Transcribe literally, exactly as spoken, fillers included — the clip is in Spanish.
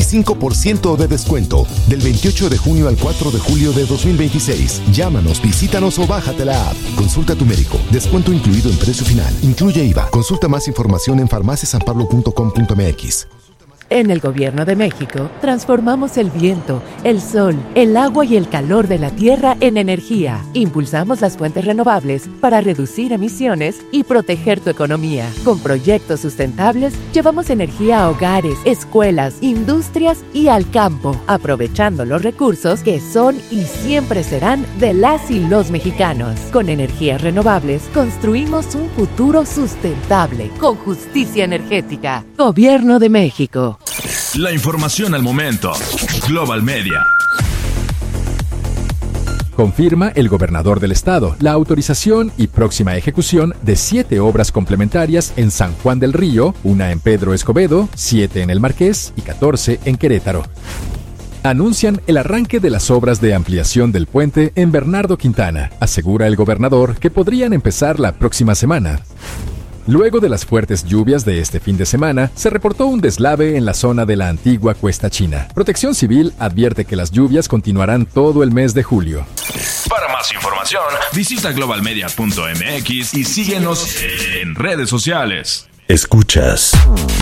veinticinco por ciento de descuento del veintiocho de junio al cuatro de julio de dos mil veintiséis. Llámanos, visítanos o bájate la app. Consulta a tu médico. Descuento incluido en precio final. Incluye I V A. Consulta más información en farmacia san pablo punto com punto m x. En el Gobierno de México, transformamos el viento, el sol, el agua y el calor de la tierra en energía. Impulsamos las fuentes renovables para reducir emisiones y proteger tu economía. Con proyectos sustentables, llevamos energía a hogares, escuelas, industrias y al campo, aprovechando los recursos que son y siempre serán de las y los mexicanos. Con energías renovables, construimos un futuro sustentable, con justicia energética. Gobierno de México. La información al momento. Global Media. Confirma el gobernador del estado la autorización y próxima ejecución de siete obras complementarias en San Juan del Río, una en Pedro Escobedo, siete en El Marqués y catorce en Querétaro. Anuncian el arranque de las obras de ampliación del puente en Bernardo Quintana. Asegura el gobernador que podrían empezar la próxima semana. Luego de las fuertes lluvias de este fin de semana, se reportó un deslave en la zona de la antigua Cuesta China. Protección Civil advierte que las lluvias continuarán todo el mes de julio. Para más información, visita global media punto m x y síguenos en redes sociales. Escuchas